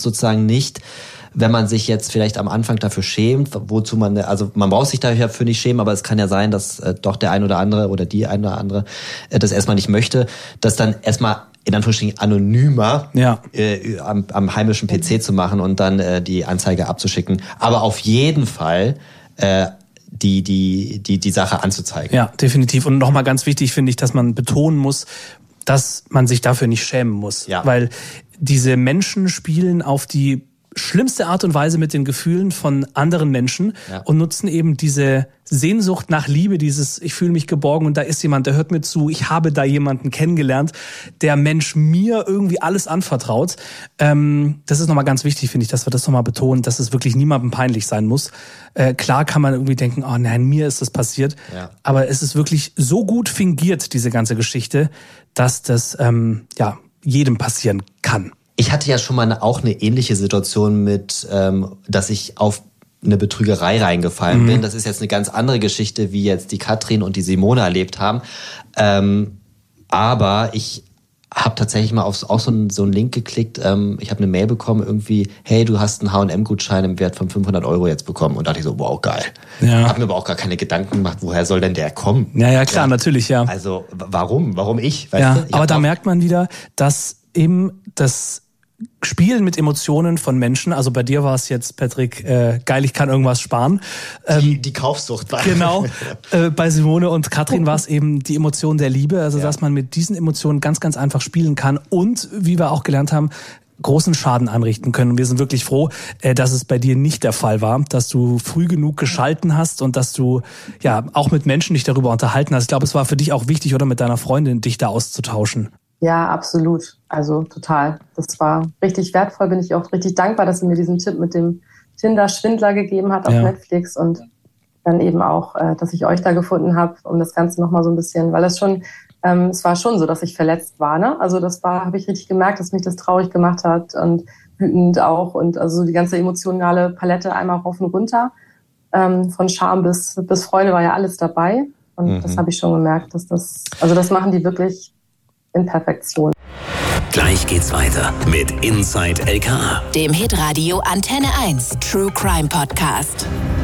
sozusagen nicht, wenn man sich jetzt vielleicht am Anfang dafür schämt, wozu man braucht sich dafür nicht schämen, aber es kann ja sein, dass doch der ein oder andere oder die ein oder andere das erstmal nicht möchte, dass dann erstmal in Anführungsstrichen anonymer am heimischen PC zu machen und dann die Anzeige abzuschicken. Aber auf jeden Fall die Sache anzuzeigen. Ja, definitiv. Und nochmal ganz wichtig finde ich, dass man betonen muss, dass man sich dafür nicht schämen muss. Ja. Weil diese Menschen spielen auf die schlimmste Art und Weise mit den Gefühlen von anderen Menschen und nutzen eben diese Sehnsucht nach Liebe, dieses ich fühle mich geborgen und da ist jemand, der hört mir zu, ich habe da jemanden kennengelernt, der Mensch mir irgendwie alles anvertraut. Das ist nochmal ganz wichtig, finde ich, dass wir das nochmal betonen, dass es wirklich niemandem peinlich sein muss. Klar kann man irgendwie denken, oh nein, mir ist das passiert, aber es ist wirklich so gut fingiert, diese ganze Geschichte, dass das jedem passieren kann. Ich hatte ja schon mal auch eine ähnliche Situation mit, dass ich auf eine Betrügerei reingefallen bin. Das ist jetzt eine ganz andere Geschichte, wie jetzt die Katrin und die Simone erlebt haben. Aber ich habe tatsächlich mal auf auch so einen Link geklickt. Ich habe eine Mail bekommen, irgendwie, hey, du hast einen H&M-Gutschein im Wert von 500 € jetzt bekommen. Und dachte ich so, wow, geil. Ja. Hab mir aber auch gar keine Gedanken gemacht, woher soll denn der kommen? Ja, klar, natürlich, ja. Also, warum? Warum ich? Weißt du? Aber da merkt man wieder, dass eben das Spielen mit Emotionen von Menschen, also bei dir war es jetzt, Patrick, geil, ich kann irgendwas sparen. Die Kaufsucht war. Genau, bei Simone und Katrin war es eben die Emotion der Liebe, also dass man mit diesen Emotionen ganz, ganz einfach spielen kann und, wie wir auch gelernt haben, großen Schaden anrichten können. Und wir sind wirklich froh, dass es bei dir nicht der Fall war, dass du früh genug geschalten hast und dass du auch mit Menschen dich darüber unterhalten hast. Ich glaube, es war für dich auch wichtig, oder mit deiner Freundin, dich da auszutauschen. Ja, absolut. Also total. Das war richtig wertvoll. Bin ich auch richtig dankbar, dass sie mir diesen Tipp mit dem Tinder-Schwindler gegeben hat auf Netflix und dann eben auch, dass ich euch da gefunden habe, um das Ganze nochmal so ein bisschen, weil das schon, es war schon so, dass ich verletzt war, ne? Also habe ich richtig gemerkt, dass mich das traurig gemacht hat und wütend auch und also die ganze emotionale Palette einmal rauf und runter. Von Scham bis Freude war ja alles dabei und das habe ich schon gemerkt, dass das machen die wirklich in Perfektion. Gleich geht's weiter mit Inside LKA, dem Hitradio Antenne 1 True Crime Podcast.